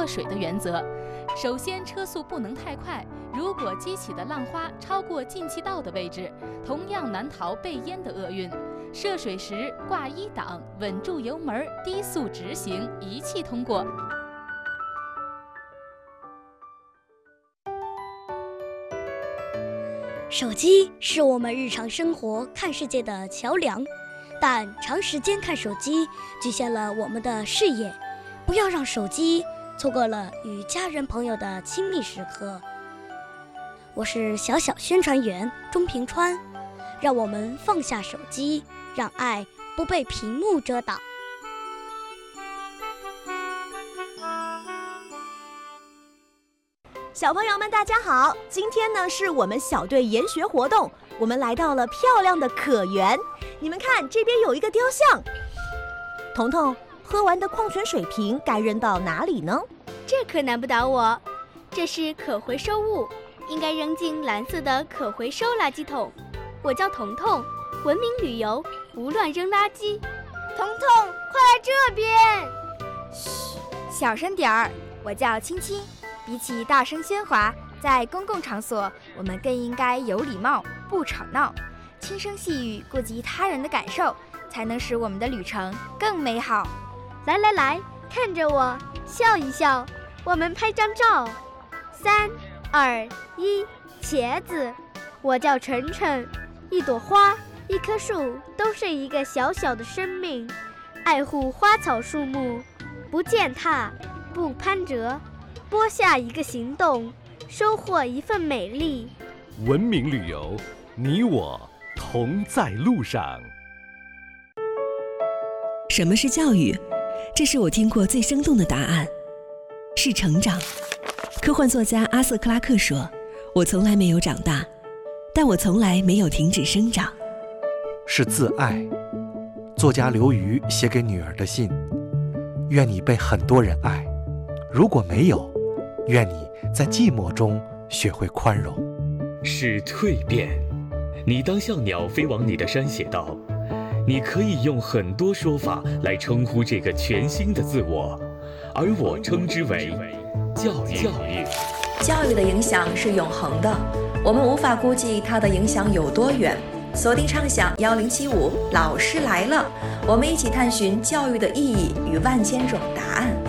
落水的原则。首先，车速不能太快，如果激起的浪花超过进气道的位置，同样难逃被淹的厄运。涉水时挂一档，稳住油门，低速直行，一气通过。 手机是我们日常生活看世界的桥梁，但长时间看手机局限了我们的视野，不要让手机错过了与家人朋友的亲密时刻。我是小宣传员钟平川，让我们放下手机，让爱不被屏幕遮挡。 小朋友们大家好，今天呢是我们小队研学活动，我们来到了漂亮的可园。你们看，这边有一个雕像。彤彤，喝完的矿泉水瓶该扔到哪里呢？ 这可难不倒我，这是可回收物，应该扔进蓝色的可回收垃圾桶。我叫彤彤，文明旅游，不乱扔垃圾。 彤彤，快来这边！嘘，小声点儿。我叫青青。比起大声喧哗，在公共场所，我们更应该有礼貌，不吵闹，轻声细语，顾及他人的感受，才能使我们的旅程更美好。 来来来，看着我，笑一笑，我们拍张照。3、2、1，茄子。我叫晨晨，一朵花，一棵树，都是一个小小的生命。爱护花草树木，不践踏，不攀折。播下一个行动，收获一份美丽。 文明旅游，你我同在路上。 什么是教育？这是我听过最生动的答案，是成长。科幻作家阿瑟·克拉克说：“我从来没有长大，但我从来没有停止生长。” 是自爱。作家刘瑜写给女儿的信：愿你被很多人爱，如果没有，愿你在寂寞中学会宽容。 是蜕变。你当像鸟飞往你的山写道，你可以用很多说法来称呼这个全新的自我，而我称之为教育。 教育的影响是永恒的，我们无法估计它的影响有多远。锁定畅想1075，老师来了，我们一起探寻教育的意义与万千种答案。